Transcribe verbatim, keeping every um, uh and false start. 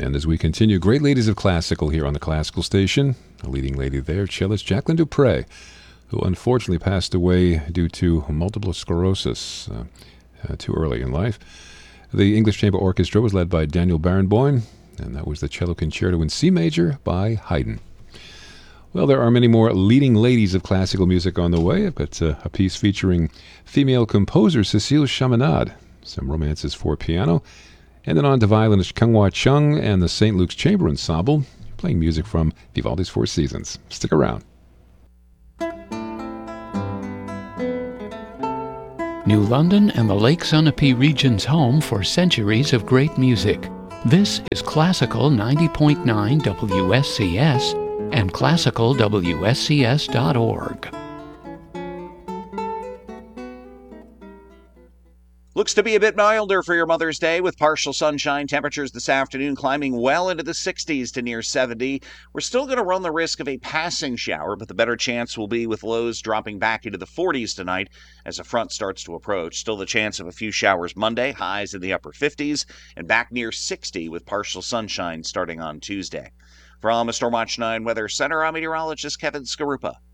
And as we continue, great ladies of classical here on the Classical Station. A leading lady there, cellist Jacqueline du Pré, who unfortunately passed away due to multiple sclerosis uh, uh, too early in life. The English Chamber Orchestra was led by Daniel Barenboim, and that was the Cello Concerto in C major by Haydn. Well, there are many more leading ladies of classical music on the way. I've got uh, a piece featuring female composer Cécile Chaminade, some romances for piano, and then on to violinist Kyung-Hwa Chung and the Saint Luke's Chamber Ensemble, playing music from Vivaldi's Four Seasons. Stick around. New London and the Lake Sunapee region's home for centuries of great music. This is Classical ninety point nine W S C S and classical W S C S dot org. Looks to be a bit milder for your Mother's Day with partial sunshine. Temperatures this afternoon climbing well into the sixties to near seventy. We're still going to run the risk of a passing shower, but the better chance will be with lows dropping back into the forties tonight as a front starts to approach. Still the chance of a few showers Monday, highs in the upper fifties, and back near sixty with partial sunshine starting on Tuesday. From a Stormwatch nine Weather Center, I'm meteorologist Kevin Skarupa.